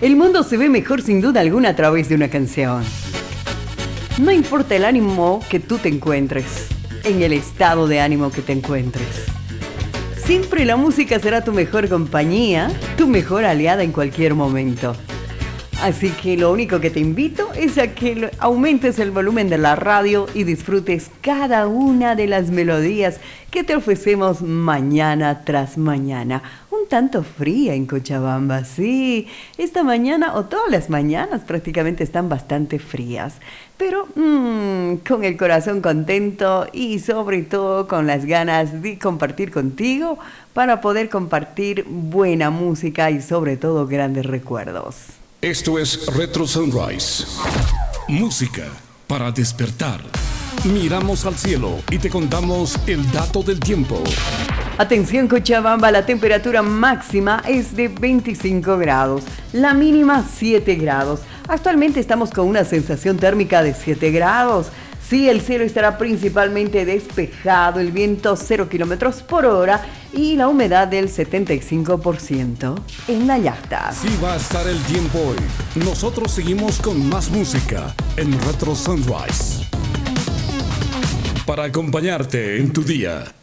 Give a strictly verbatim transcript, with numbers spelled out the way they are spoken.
El mundo se ve mejor sin duda alguna a través de una canción. No importa el ánimo que tú te encuentres, en el estado de ánimo que te encuentres. Siempre la música será tu mejor compañía, tu mejor aliada en cualquier momento. Así que lo único que te invito es a que aumentes el volumen de la radio y disfrutes cada una de las melodías que te ofrecemos mañana tras mañana. Un tanto fría en Cochabamba, sí. Esta mañana o todas las mañanas prácticamente están bastante frías. Pero mmm, con el corazón contento y sobre todo con las ganas de compartir contigo para poder compartir buena música y sobre todo grandes recuerdos. Esto es Retro Sunrise. Música para despertar. Miramos al cielo y te contamos el dato del tiempo. Atención Cochabamba, la temperatura máxima es de veinticinco grados, la mínima siete grados. Actualmente estamos con una sensación térmica de siete grados. Sí, el cielo estará principalmente despejado, el viento cero kilómetros por hora y la humedad del setenta y cinco por ciento en la yachta. Así va a estar el tiempo hoy. Nosotros seguimos con más música en Retro Sunrise para acompañarte en tu día.